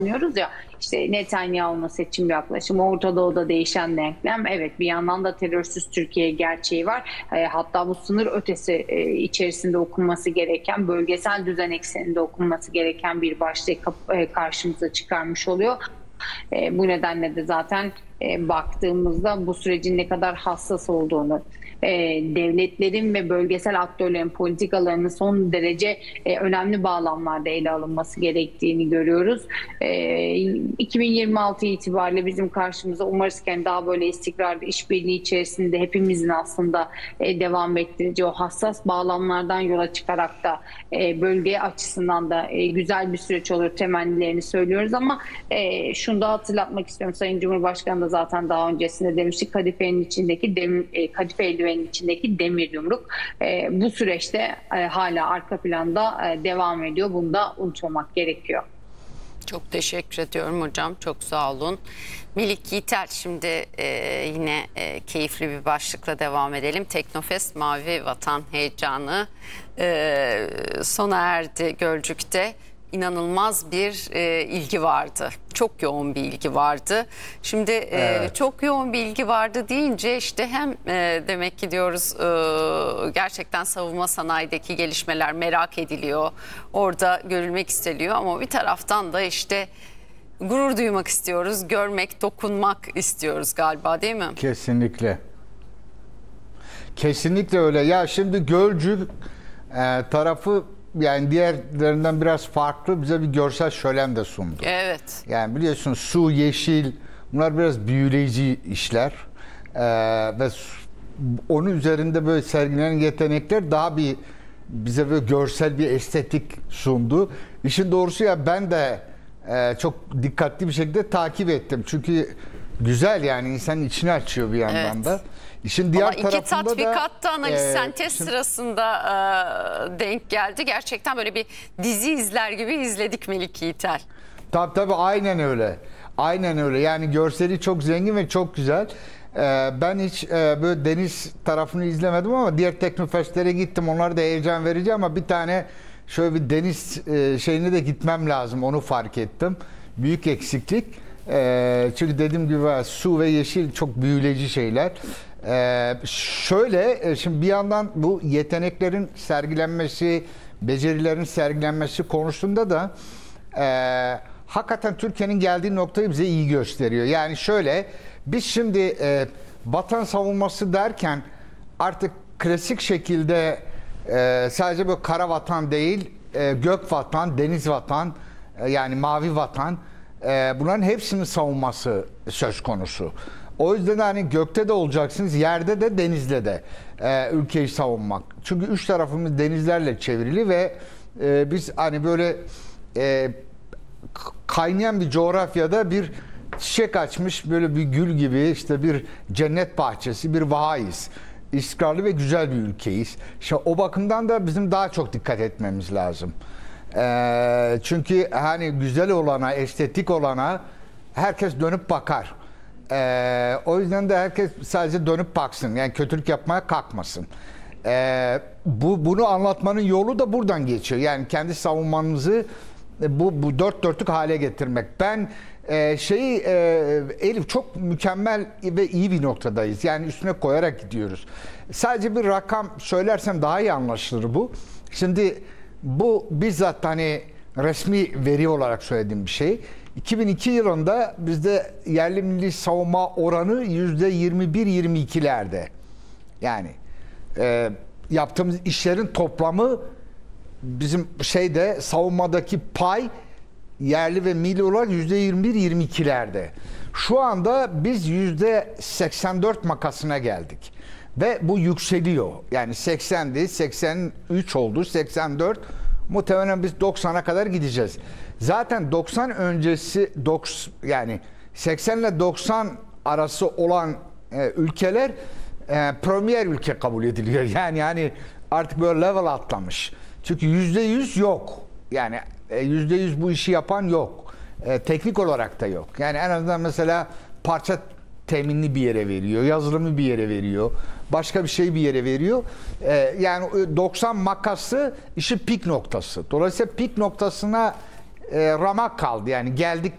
anlıyoruz ya, işte Netanyahu'nun seçim yaklaşımı, Orta Doğu'da değişen denklem, evet bir yandan da terörsüz Türkiye gerçeği var. Hatta bu sınır ötesi içerisinde okunması gereken, bölgesel düzen ekseninde okunması gereken bir başlık karşımıza çıkarmış oluyor. Bu nedenle de zaten baktığımızda bu sürecin ne kadar hassas olduğunu, devletlerin ve bölgesel aktörlerin politikalarının son derece önemli bağlamlarda ele alınması gerektiğini görüyoruz. 2026 itibariyle bizim karşımıza umarız ki daha böyle istikrarlı işbirliği içerisinde hepimizin aslında devam ettireceği o hassas bağlamlardan yola çıkarak da bölge açısından da güzel bir süreç olur temennilerini söylüyoruz ama şunu da hatırlatmak istiyorum. Sayın Cumhurbaşkanı da zaten daha öncesinde demiştik, kadife eldivenin içindeki demir yumruk bu süreçte hala arka planda devam ediyor. Bunu da unutmamak gerekiyor. Çok teşekkür ediyorum hocam. Çok sağ olun. Melik Yiğiter, şimdi yine keyifli bir başlıkla devam edelim. Teknofest Mavi Vatan heyecanı sona erdi Gölcük'te. İnanılmaz bir ilgi vardı. Çok yoğun bir ilgi vardı. Şimdi evet, çok yoğun bir ilgi vardı deyince işte hem demek ki diyoruz gerçekten savunma sanayideki gelişmeler merak ediliyor. Orada görülmek isteniyor ama bir taraftan da işte gurur duymak istiyoruz. Görmek, dokunmak istiyoruz galiba, değil mi? Kesinlikle. Kesinlikle öyle. Ya şimdi Gölcük tarafı yani diğerlerinden biraz farklı, bize bir görsel şölen de sundu. Evet. Yani biliyorsun su, yeşil, bunlar biraz büyüleyici işler. Ve onun üzerinde böyle sergilenen yetenekler daha bir bize böyle görsel bir estetik sundu. İşin doğrusu ya ben de çok dikkatli bir şekilde takip ettim. Çünkü güzel, yani insanın içini açıyor bir yandan Evet. da. İşin diğer İki tarafında tatbikatta analiz sentez şimdi, sırasında denk geldi. Gerçekten böyle bir dizi izler gibi izledik Melik Yiğiter. tabii aynen öyle. Aynen öyle. Yani görseli çok zengin ve çok güzel. Ben hiç böyle deniz tarafını izlemedim ama diğer teknofestlere gittim. Onlar da heyecan verici ama bir tane şöyle bir deniz şeyine de gitmem lazım. Onu fark ettim. Büyük eksiklik. Çünkü dediğim gibi su ve yeşil çok büyüleyici şeyler. Şimdi bir yandan bu yeteneklerin sergilenmesi, becerilerin sergilenmesi konusunda da hakikaten Türkiye'nin geldiği noktayı bize iyi gösteriyor. Yani şöyle, biz şimdi vatan savunması derken artık klasik şekilde sadece böyle kara vatan değil, gök vatan, deniz vatan, yani mavi vatan, bunların hepsinin savunması söz konusu. O yüzden hani gökte de olacaksınız, yerde de, denizde de ülkeyi savunmak. Çünkü üç tarafımız denizlerle çevrili ve biz hani böyle kaynayan bir coğrafyada bir çiçek açmış böyle bir gül gibi, işte bir cennet bahçesi, bir vahayız. İstikrarlı ve güzel bir ülkeyiz. İşte o bakımdan da bizim daha çok dikkat etmemiz lazım. Çünkü hani güzel olana, estetik olana herkes dönüp bakar. O yüzden de herkes sadece dönüp baksın. Yani kötülük yapmaya kalkmasın. Bunu anlatmanın yolu da buradan geçiyor. Yani kendi savunmanızı bu dört dörtlük hale getirmek. Ben Elif, çok mükemmel ve iyi bir noktadayız. Yani üstüne koyarak gidiyoruz. Sadece bir rakam söylersem daha iyi anlaşılır bu. Şimdi bu bizzat hani resmi veri olarak söylediğim bir şey. 2002 yılında bizde yerli milli savunma oranı %21-22'lerde. Yani yaptığımız işlerin toplamı, bizim savunmadaki pay yerli ve milli olarak %21-22'lerde. Şu anda biz %84 makasına geldik. Ve bu yükseliyor. Yani 80'di, 83 oldu, 84. Muhtemelen biz 90'a kadar gideceğiz. Zaten 90 öncesi, yani 80 ile 90 arası olan ülkeler premier ülke kabul ediliyor. Yani hani artık böyle level atlamış. Çünkü %100 yok. Yani %100 bu işi yapan yok. Teknik olarak da yok. Yani en azından mesela parça teminini bir yere veriyor, yazılımı bir yere veriyor, başka bir şey bir yere veriyor. Yani 90 makası işin pik noktası. Dolayısıyla pik noktasına ramak kaldı. Yani geldik